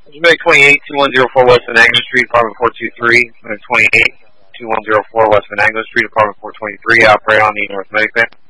Medic 28, 2104 West Venango Street, Apartment 423. Medic 28, 2104 West Venango Street, Apartment 423. Operate on the North Medic Van.